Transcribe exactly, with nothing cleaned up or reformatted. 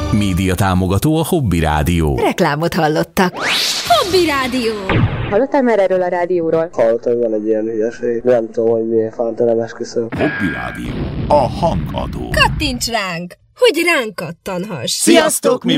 Média támogató a Hobby Rádió. Reklámot hallottak. Hobby Rádió. Hallottál már erről a rádióról? Hallottam, hogy van egy ilyen hülyeség. Nem tudom, hogy milyen fanta, nem esküszöm. Hobby Rádió. A hangadó. Kattints ránk, hogy ránk kattanhass. Sziasztok, mi